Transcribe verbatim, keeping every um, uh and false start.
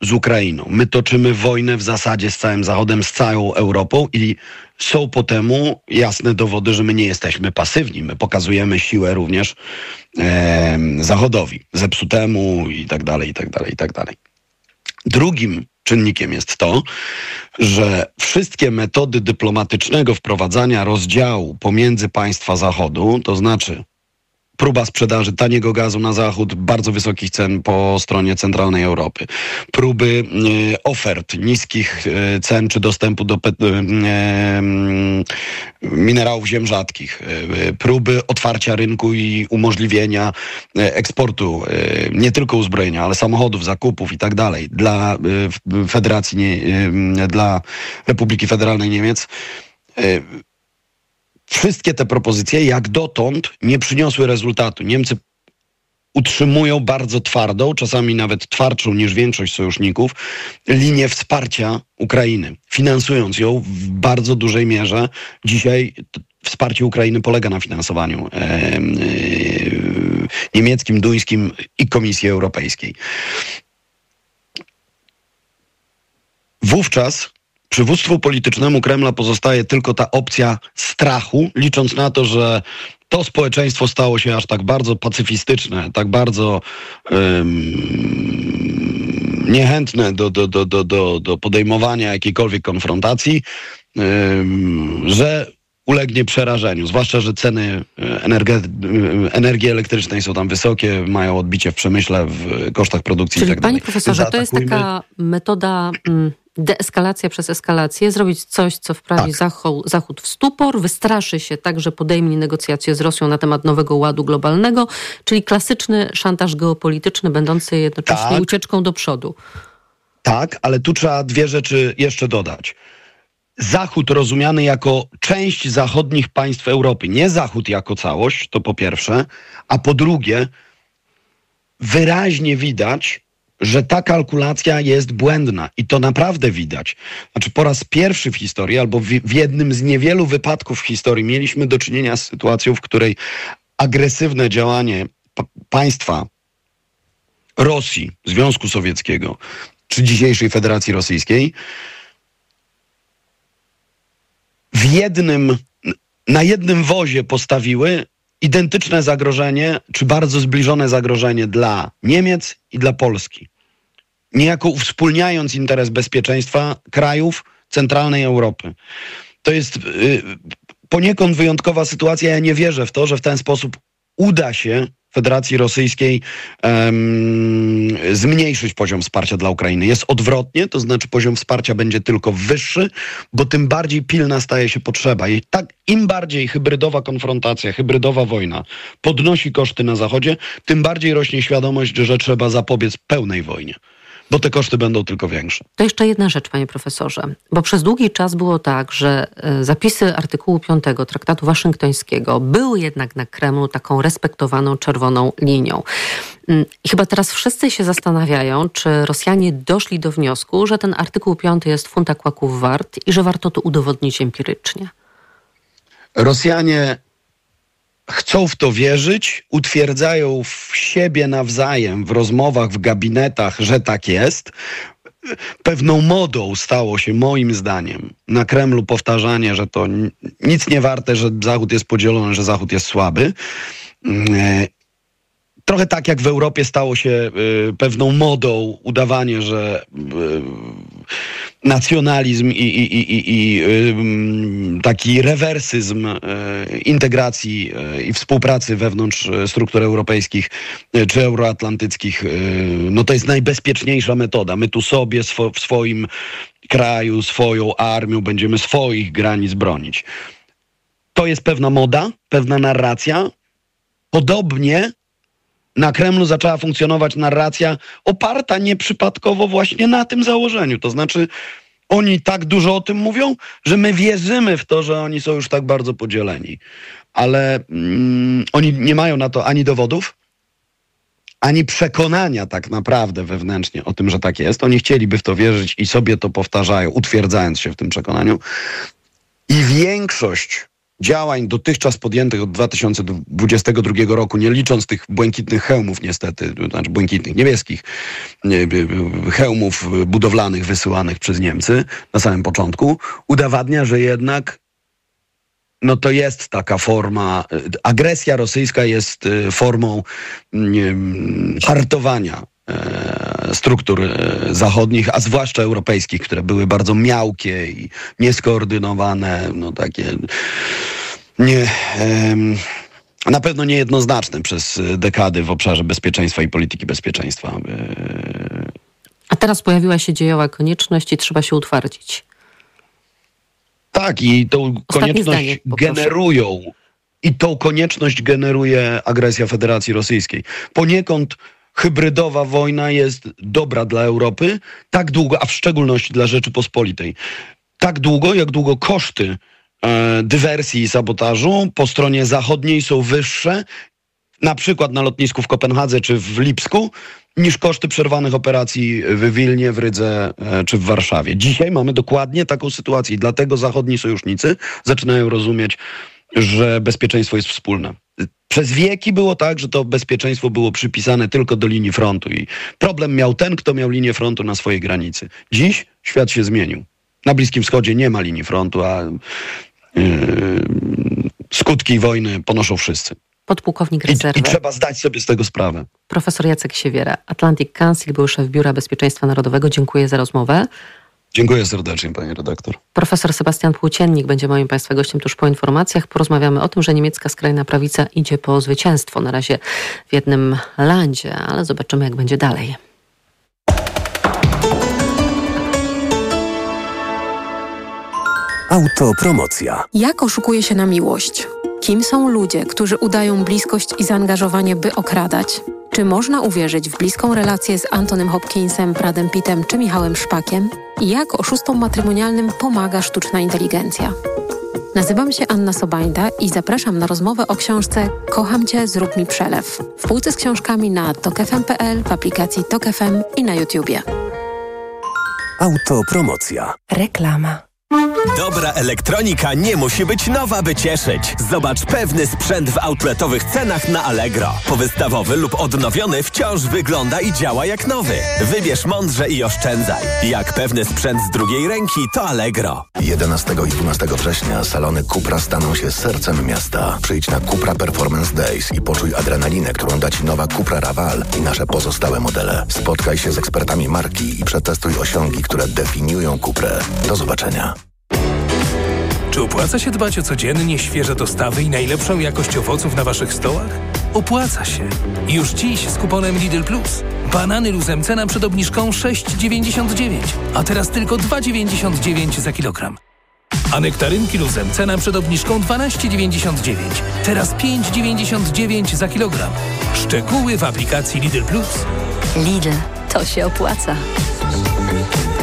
z Ukrainą. My toczymy wojnę w zasadzie z całym Zachodem, z całą Europą i są po temu jasne dowody, że my nie jesteśmy pasywni. My pokazujemy siłę również e, Zachodowi, zepsutemu i tak dalej, i tak dalej, i tak dalej. Drugim czynnikiem jest to, że wszystkie metody dyplomatycznego wprowadzania rozdziału pomiędzy państwa Zachodu, to znaczy próba sprzedaży taniego gazu na Zachód, bardzo wysokich cen po stronie centralnej Europy. Próby e, ofert niskich e, cen czy dostępu do pet, e, e, minerałów ziem rzadkich. E, próby otwarcia rynku i umożliwienia e, eksportu e, nie tylko uzbrojenia, ale samochodów, zakupów i tak dalej dla e, Federacji, nie, e, dla Republiki Federalnej Niemiec. E, Wszystkie te propozycje jak dotąd nie przyniosły rezultatu. Niemcy utrzymują bardzo twardą, czasami nawet twardszą niż większość sojuszników, linię wsparcia Ukrainy, finansując ją w bardzo dużej mierze. Dzisiaj wsparcie Ukrainy polega na finansowaniu e, e, niemieckim, duńskim i Komisji Europejskiej. Wówczas przywództwu politycznemu Kremla pozostaje tylko ta opcja strachu, licząc na to, że to społeczeństwo stało się aż tak bardzo pacyfistyczne, tak bardzo um, niechętne do, do, do, do, do, do podejmowania jakiejkolwiek konfrontacji, um, że ulegnie przerażeniu. Zwłaszcza, że ceny energe- energii elektrycznej są tam wysokie, mają odbicie w przemyśle, w kosztach produkcji Czyli i tak dalej. Panie profesorze, to jest taka metoda mm, deeskalacja przez eskalację, zrobić coś, co wprawi tak. Zachód, Zachód w stupor, wystraszy się tak, że podejmie negocjacje z Rosją na temat nowego ładu globalnego, czyli klasyczny szantaż geopolityczny, będący jednocześnie tak. ucieczką do przodu. Tak, ale tu trzeba dwie rzeczy jeszcze dodać. Zachód rozumiany jako część zachodnich państw Europy, nie Zachód jako całość, to po pierwsze, a po drugie wyraźnie widać, że ta kalkulacja jest błędna i to naprawdę widać. Znaczy po raz pierwszy w historii, albo w, w jednym z niewielu wypadków w historii mieliśmy do czynienia z sytuacją, w której agresywne działanie p- państwa Rosji, Związku Sowieckiego, czy dzisiejszej Federacji Rosyjskiej w jednym, na jednym wozie postawiły identyczne zagrożenie, czy bardzo zbliżone zagrożenie dla Niemiec i dla Polski. Niejako uwspólniając interes bezpieczeństwa krajów centralnej Europy. To jest y, poniekąd wyjątkowa sytuacja. Ja nie wierzę w to, że w ten sposób uda się Federacji Rosyjskiej um, zmniejszyć poziom wsparcia dla Ukrainy. Jest odwrotnie, to znaczy poziom wsparcia będzie tylko wyższy, bo tym bardziej pilna staje się potrzeba. I tak im bardziej hybrydowa konfrontacja, hybrydowa wojna podnosi koszty na Zachodzie, tym bardziej rośnie świadomość, że trzeba zapobiec pełnej wojnie. Bo te koszty będą tylko większe. To jeszcze jedna rzecz, panie profesorze, bo przez długi czas było tak, że zapisy artykułu piątego Traktatu Waszyngtońskiego były jednak na Kremlu taką respektowaną czerwoną linią. I chyba teraz wszyscy się zastanawiają, czy Rosjanie doszli do wniosku, że ten artykuł piąty jest funta kłaków wart i że warto to udowodnić empirycznie. Rosjanie chcą w to wierzyć, utwierdzają w siebie nawzajem w rozmowach, w gabinetach, że tak jest. Pewną modą stało się, moim zdaniem, na Kremlu powtarzanie, że to nic nie warte, że Zachód jest podzielony, że Zachód jest słaby. Trochę tak jak w Europie stało się y, pewną modą udawanie, że y, nacjonalizm i, i, i, i y, taki rewersyzm y, integracji y, i współpracy wewnątrz struktur europejskich y, czy euroatlantyckich, y, no to jest najbezpieczniejsza metoda. My tu sobie swo, w swoim kraju, swoją armią będziemy swoich granic bronić. To jest pewna moda, pewna narracja. Podobnie na Kremlu zaczęła funkcjonować narracja oparta nieprzypadkowo właśnie na tym założeniu. To znaczy oni tak dużo o tym mówią, że my wierzymy w to, że oni są już tak bardzo podzieleni. Ale mm, oni nie mają na to ani dowodów, ani przekonania tak naprawdę wewnętrznie o tym, że tak jest. Oni chcieliby w to wierzyć i sobie to powtarzają, utwierdzając się w tym przekonaniu. I większość działań dotychczas podjętych od dwa tysiące dwudziestego drugiego roku, nie licząc tych błękitnych hełmów niestety, znaczy błękitnych, niebieskich hełmów budowlanych wysyłanych przez Niemcy na samym początku, udowadnia, że jednak no to jest taka forma, agresja rosyjska jest formą hartowania struktur zachodnich, a zwłaszcza europejskich, które były bardzo miałkie i nieskoordynowane, no takie nie, na pewno niejednoznaczne przez dekady w obszarze bezpieczeństwa i polityki bezpieczeństwa. A teraz pojawiła się dziejowa konieczność i trzeba się utwardzić. Tak, i tą Ostatnie konieczność zdanie, generują i tą konieczność generuje agresja Federacji Rosyjskiej. Poniekąd hybrydowa wojna jest dobra dla Europy, tak długo, a w szczególności dla Rzeczypospolitej. Tak długo, jak długo koszty e, dywersji i sabotażu po stronie zachodniej są wyższe, na przykład na lotnisku w Kopenhadze czy w Lipsku, niż koszty przerwanych operacji w Wilnie, w Rydze e, czy w Warszawie. Dzisiaj mamy dokładnie taką sytuację i dlatego zachodni sojusznicy zaczynają rozumieć, że bezpieczeństwo jest wspólne. Przez wieki było tak, że to bezpieczeństwo było przypisane tylko do linii frontu i problem miał ten, kto miał linię frontu na swojej granicy. Dziś świat się zmienił. Na Bliskim Wschodzie nie ma linii frontu, a yy, skutki wojny ponoszą wszyscy. Podpułkownik rezerwy. I, I trzeba zdać sobie z tego sprawę. Profesor Jacek Siewiera, Atlantic Council, był szef Biura Bezpieczeństwa Narodowego. Dziękuję za rozmowę. Dziękuję serdecznie, pani redaktor. Profesor Sebastian Płóciennik będzie moim państwa gościem tuż po informacjach. Porozmawiamy o tym, że niemiecka skrajna prawica idzie po zwycięstwo. Na razie w jednym landzie, ale zobaczymy, jak będzie dalej. Autopromocja. Jak oszukuje się na miłość? Kim są ludzie, którzy udają bliskość i zaangażowanie, by okradać? Czy można uwierzyć w bliską relację z Antonym Hopkinsem, Bradem Pittem czy Michałem Szpakiem? I jak oszustom matrymonialnym pomaga sztuczna inteligencja? Nazywam się Anna Sobańda i zapraszam na rozmowę o książce Kocham Cię, zrób mi przelew. W półce z książkami na tok f m kropka p l, w aplikacji Tok F M i na YouTubie. Autopromocja. Reklama. Dobra elektronika nie musi być nowa, by cieszyć. Zobacz pewny sprzęt w outletowych cenach na Allegro. Powystawowy lub odnowiony wciąż wygląda i działa jak nowy. Wybierz mądrze i oszczędzaj. Jak pewny sprzęt z drugiej ręki, to Allegro. jedenastego i dwunastego września salony Cupra staną się sercem miasta. Przyjdź na Cupra Performance Days i poczuj adrenalinę, którą da Ci nowa Cupra Raval i nasze pozostałe modele. Spotkaj się z ekspertami marki i przetestuj osiągi, które definiują Cuprę. Do zobaczenia. Czy opłaca się dbać o codziennie świeże dostawy i najlepszą jakość owoców na Waszych stołach? Opłaca się. Już dziś z kuponem Lidl Plus. Banany luzem cena przed obniżką sześć dziewięćdziesiąt dziewięć, a teraz tylko dwa dziewięćdziesiąt dziewięć za kilogram. A nektarynki luzem cena przed obniżką dwanaście dziewięćdziesiąt dziewięć, teraz pięć dziewięćdziesiąt dziewięć za kilogram. Szczegóły w aplikacji Lidl Plus. Lidl, to się opłaca.